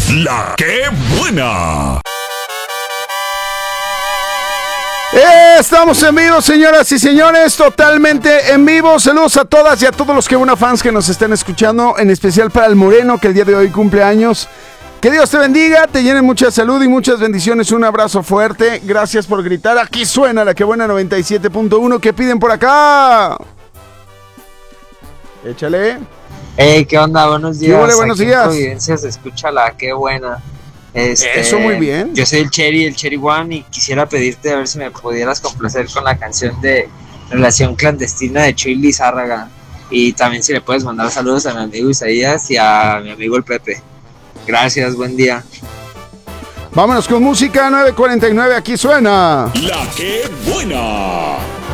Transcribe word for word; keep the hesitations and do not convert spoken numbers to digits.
La que buena. Estamos en vivo, señoras y señores, totalmente en vivo. Saludos a todas y a todos los que buena fans que nos están escuchando, en especial para el Moreno, que el día de hoy cumple años. Que Dios te bendiga, te llene mucha salud y muchas bendiciones. Un abrazo fuerte. Gracias por gritar. Aquí suena la que buena noventa y siete punto uno. ¿Qué piden por acá? Échale. Hey, ¿qué onda? Buenos días. Hola, buenos Aquí días. en Providencia se escucha la qué buena. Este, Eso, muy bien. Yo soy el Cherry, el Cherry One, y quisiera pedirte a ver si me pudieras complacer con la canción de Relación Clandestina de Chuy Lizárraga. Y también si le puedes mandar saludos a mi amigo Isaías y a mi amigo el Pepe. Gracias, buen día. Vámonos con música. Nueve cuarenta y nueve, aquí suena La que buena.